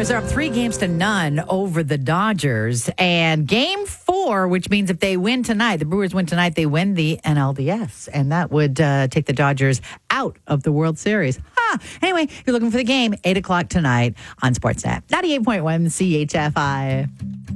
Brewers are up 3-0 over the Dodgers. And game 4, which means if they win tonight, the Brewers win tonight, they win the NLDS. And that would take the Dodgers out of the World Series. Anyway, you're looking for the game, 8 o'clock tonight on Sportsnet. 98.1 CHFI.